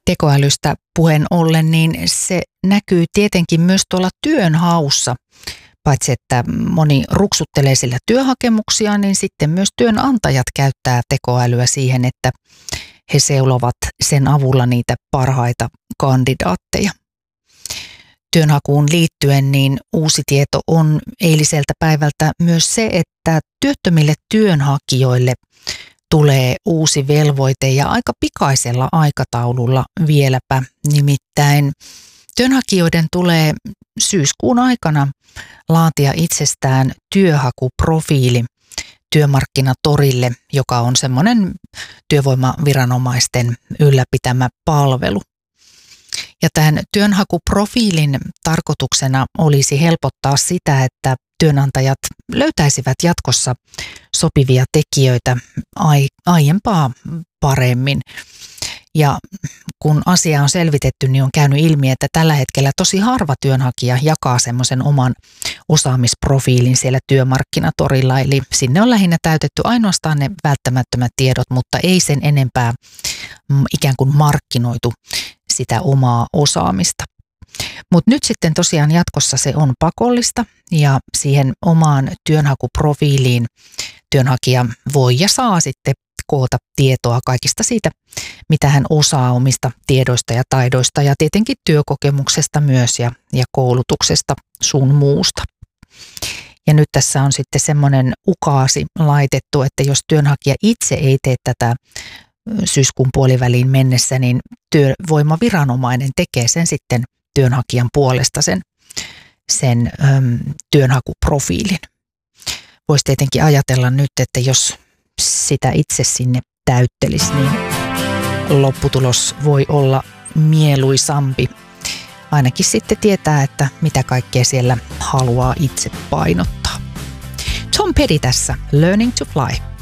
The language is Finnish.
Tekoälystä puheen ollen, niin se näkyy tietenkin myös tuolla työnhaussa. Paitsi että moni ruksuttelee sillä työhakemuksia, niin sitten myös työnantajat käyttää tekoälyä siihen, että he seulovat sen avulla niitä parhaita kandidaatteja. Työnhakuun liittyen niin uusi tieto on eiliseltä päivältä myös se, että työttömille työnhakijoille tulee uusi velvoite ja aika pikaisella aikataululla vieläpä. Nimittäin työnhakijoiden tulee syyskuun aikana laatia itsestään työhakuprofiili Työmarkkinatorille, joka on semmoinen työvoimaviranomaisten ylläpitämä palvelu. Ja tämän työnhakuprofiilin tarkoituksena olisi helpottaa sitä, että työnantajat löytäisivät jatkossa sopivia tekijöitä aiempaa paremmin. Ja kun asia on selvitetty, niin on käynyt ilmi, että tällä hetkellä tosi harva työnhakija jakaa semmoisen oman osaamisprofiilin siellä Työmarkkinatorilla. Eli sinne on lähinnä täytetty ainoastaan ne välttämättömät tiedot, mutta ei sen enempää ikään kuin markkinoitu sitä omaa osaamista. Mutta nyt sitten tosiaan jatkossa se on pakollista ja siihen omaan työnhakuprofiiliin työnhakija voi ja saa sitten koota tietoa kaikista siitä, mitä hän osaa omista tiedoista ja taidoista ja tietenkin työkokemuksesta myös ja koulutuksesta sun muusta. Ja nyt tässä on sitten semmoinen ukaasi laitettu, että jos työnhakija itse ei tee tätä syyskuun puoliväliin mennessä, niin työvoimaviranomainen tekee sen sitten työnhakijan puolesta sen työnhakuprofiilin. Voisi tietenkin ajatella nyt, että jos sitä itse sinne täyttelisi, niin lopputulos voi olla mieluisampi. Ainakin sitten tietää, että mitä kaikkea siellä haluaa itse painottaa. Tom Petty tässä, Learning to Fly.